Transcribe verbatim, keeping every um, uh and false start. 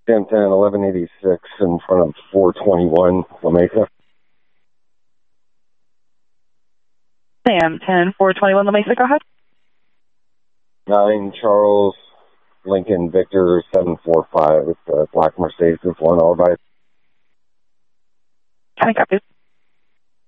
Sam ten, eleven eighty-six in front of four twenty-one La Mesa. Sam ten, four twenty-one La Mesa, go ahead. nine Charles Lincoln Victor seven four five. It's a black Mercedes with one alibi. Can I copy?